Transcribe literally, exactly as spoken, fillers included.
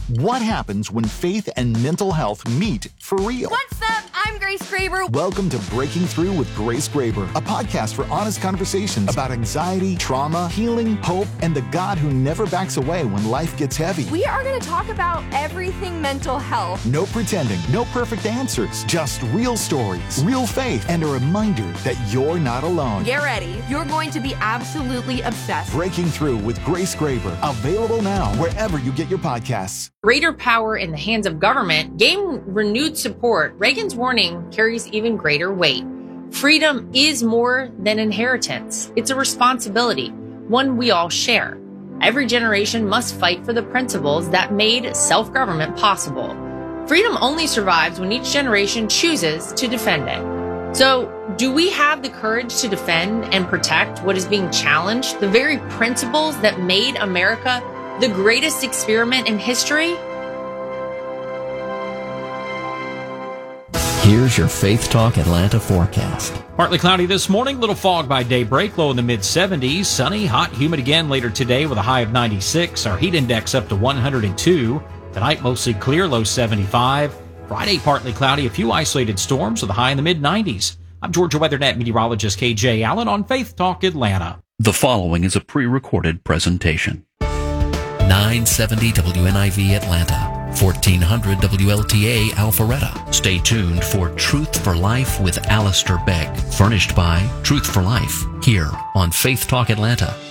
What happens when faith and mental health meet for real? What's up? I'm Grace Graber. Welcome to Breaking Through with Grace Graber, a podcast for honest conversations about anxiety, trauma, healing, hope, and the God who never backs away when life gets heavy. We are going to talk about everything mental health. No pretending, no perfect answers, just real stories, real faith, and a reminder that you're not alone. Get ready. You're going to be absolutely obsessed. Breaking Through with Grace Graber, available now wherever you get your podcasts. Greater power in the hands of government gained renewed support. Reagan's warning carries even greater weight. Freedom is more than inheritance. It's a responsibility, one we all share. Every generation must fight for the principles that made self-government possible. Freedom only survives when each generation chooses to defend it. So, do we have the courage to defend and protect what is being challenged, the very principles that made America the greatest experiment in history? Here's your Faith Talk Atlanta forecast. Partly cloudy this morning, little fog by daybreak, low in the mid seventies, sunny, hot, humid again later today with a high of ninety-six, our heat index up to one hundred two. Tonight mostly clear, low seventy-five. Friday partly cloudy, a few isolated storms with a high in the mid nineties. I'm Georgia WeatherNet meteorologist K J Allen on Faith Talk Atlanta. The following is a pre-recorded presentation. nine seventy W N I V Atlanta, fourteen hundred W L T A Alpharetta. Stay tuned for Truth for Life with Alistair Begg, furnished by Truth for Life, here on Faith Talk Atlanta.